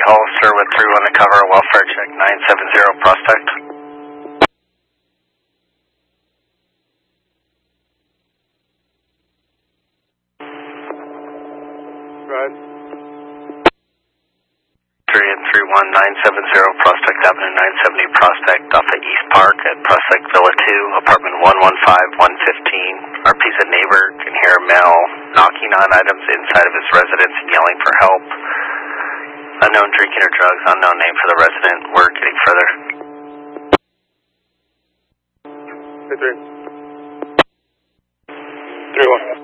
Hollister with 3-1 to cover, welfare check 970 Prospect. Right. 3 and 3-1, 970 Prospect Avenue, 970 Prospect off of East Park at Prospect Villa 2, apartment 115-115. RP's a neighbor, can hear a male knocking on items inside of his residence and yelling for help. Unknown drinking or drugs, unknown name for the resident. We're getting further. Hey, 3. 3-1.